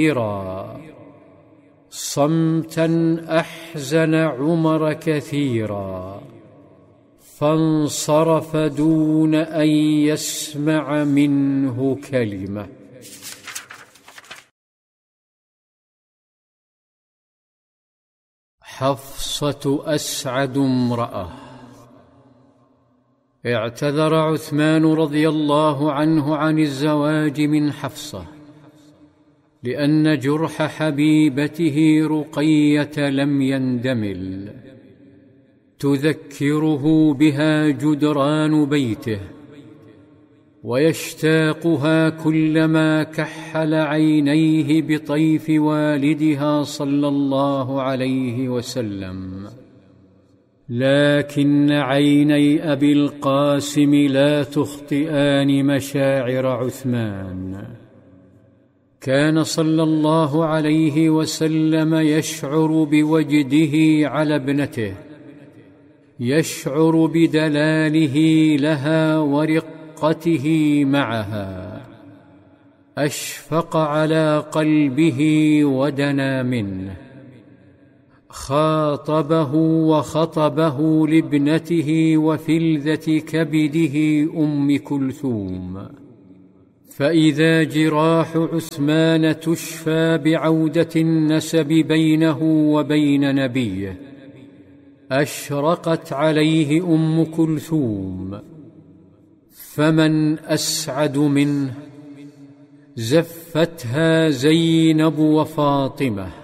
صمتا أحزن عمر كثيرا، فانصرف دون أن يسمع منه كلمة. حفصة أسعد امرأة. اعتذر عثمان رضي الله عنه عن الزواج من حفصة، لأن جرح حبيبته رقية لم يندمل، تذكره بها جدران بيته، ويشتاقها كلما كحل عينيه بطيف والدها صلى الله عليه وسلم. لكن عيني أبي القاسم لا تخطئان مشاعر عثمان. كان صلى الله عليه وسلم يشعر بوجده على ابنته، يشعر بدلاله لها ورقته معها، أشفق على قلبه ودنا منه. خاطبه وخطبه لابنته وفلذة كبده أم كلثوم. فإذا جراح عثمان تشفى بعودة النسب بينه وبين نبيه، أشرقت عليه أم كلثوم. فمن أسعد منه؟ زفتها زينب وفاطمة.